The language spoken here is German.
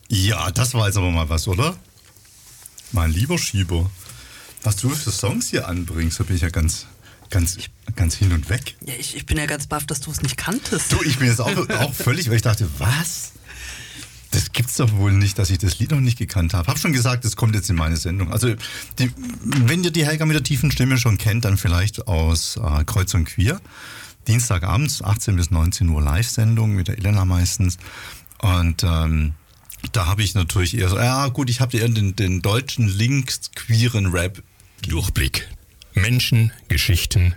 Ja, das war jetzt aber mal was, oder? Mein lieber Schieber, was du für Songs hier anbringst, da bin ich ja ganz hin und weg. Ja, ich bin ja ganz baff, dass du es nicht kanntest. Du, ich bin jetzt auch völlig, weil ich dachte, was? Das gibt's doch wohl nicht, dass ich das Lied noch nicht gekannt habe. Hab schon gesagt, das kommt jetzt in meine Sendung. Also, wenn ihr die Helga mit der tiefen Stimme schon kennt, dann vielleicht aus Kreuz und Queer. Dienstagabends, 18 bis 19 Uhr Live-Sendung mit der Elena meistens. Und da habe ich natürlich eher so, ja gut, ich habe eher den deutschen links-queeren Rap. Durchblick. Menschen, Geschichten,